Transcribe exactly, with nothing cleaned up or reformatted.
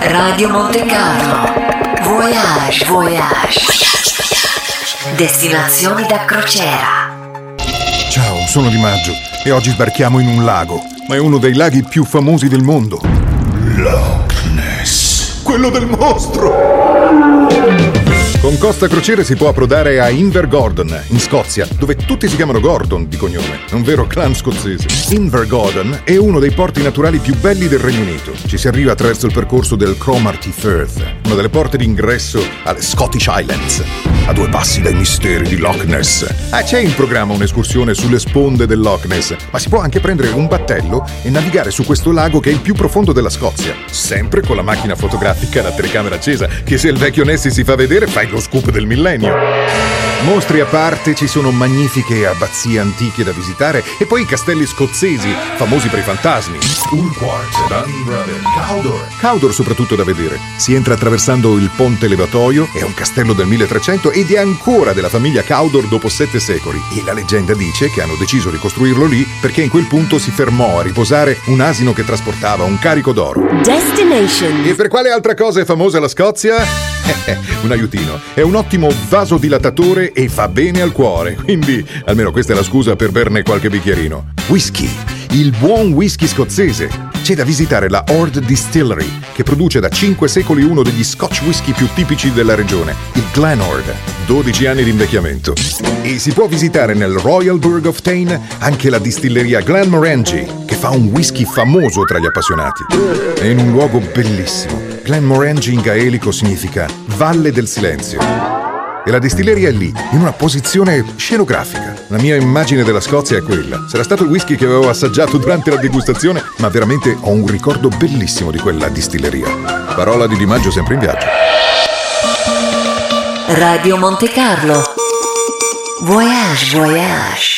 Radio Monte Carlo. Voyage, voyage. Destinazioni da crociera. Ciao, sono Di Maggio e oggi sbarchiamo in un lago, ma è uno dei laghi più famosi del mondo. Loch Ness. Quello del mostro! Con Costa Crociere si può approdare a Invergordon, in Scozia, dove tutti si chiamano Gordon di cognome, un vero clan scozzese. Invergordon è uno dei porti naturali più belli del Regno Unito. Ci si arriva attraverso il percorso del Cromarty Firth, una delle porte d'ingresso alle Scottish Highlands, a due passi dai misteri di Loch Ness. Ah, c'è in programma un'escursione sulle sponde del Loch Ness, ma si può anche prendere un battello e navigare su questo lago che è il più profondo della Scozia, sempre con la macchina fotografica e la telecamera accesa, che se il vecchio Nessi si fa vedere fai lo scoop del millennio. Mostri a parte, ci sono magnifiche abbazie antiche da visitare e poi i castelli scozzesi, famosi per i fantasmi. Urquhart, Dunning Brothers, Cawdor. Cawdor soprattutto da vedere. Si entra attraversando il ponte levatoio, è un castello del milletrecento ed è ancora della famiglia Cawdor dopo sette secoli. E la leggenda dice che hanno deciso di costruirlo lì perché in quel punto si fermò a riposare un asino che trasportava un carico d'oro. Destination. E per quale altra cosa è famosa la Scozia? Un aiutino. È un ottimo vasodilatatore e fa bene al cuore, quindi almeno questa è la scusa per berne qualche bicchierino. Whisky, il buon whisky scozzese. C'è da visitare la Ord Distillery, che produce da cinque secoli uno degli Scotch whisky più tipici della regione, il Glenord, dodici anni di invecchiamento. E si può visitare nel Royal Burgh of Tain anche la distilleria Glenmorangie, che fa un whisky famoso tra gli appassionati. È in un luogo bellissimo. Glenmorangie in gaelico significa Valle del Silenzio. E la distilleria è lì, in una posizione scenografica. La mia immagine della Scozia è quella. Sarà stato il whisky che avevo assaggiato durante la degustazione, ma veramente ho un ricordo bellissimo di quella distilleria. Parola di Di Maggio sempre in viaggio. Radio Monte Carlo. Voyage, voyage.